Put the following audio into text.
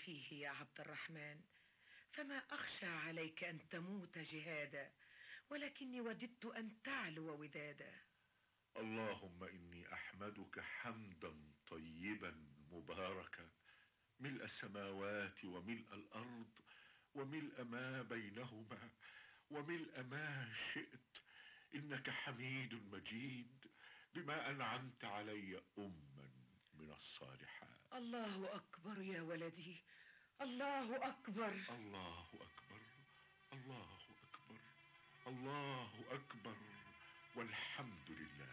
فيه يا عبد الرحمن، فما أخشى عليك أن تموت جهادا، ولكني وددت أن تعلو ودادا. اللهم إني أحمدك حمدا طيبا مباركا، ملء السماوات وملء الأرض وملء ما بينهما وملء ما شئت، إنك حميد مجيد، بما أنعمت علي أما من الصالحات. الله أكبر يا ولدي، الله أكبر. الله أكبر، الله أكبر، الله أكبر، والحمد لله.